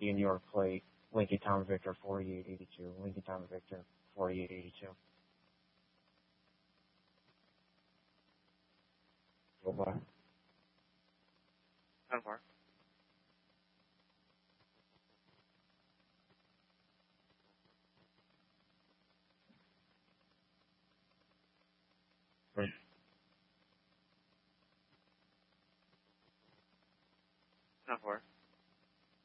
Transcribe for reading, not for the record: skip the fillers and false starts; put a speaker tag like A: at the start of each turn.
A: the New York plate, Lincoln Tom Victor 4882, Lincoln Tom Victor 4882. Go by.
B: 10-4.
A: Right.
B: 10-4.